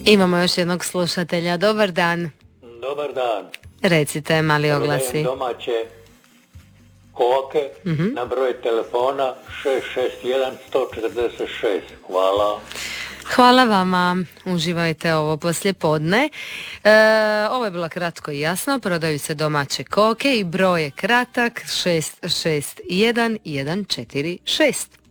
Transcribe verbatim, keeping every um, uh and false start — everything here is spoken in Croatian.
Imamo još jednog slušatelja. Dobar dan. Dobar dan. Recite, mali oglasi. Prodajem domaće koke mm-hmm. na broj telefona šest šest jedan jedan četiri šest. Hvala. Hvala vama. Uživajte ovo poslijepodne. E, ovo je bilo kratko i jasno. Prodaju se domaće koke i broj je kratak šest šest jedan jedan četiri šest.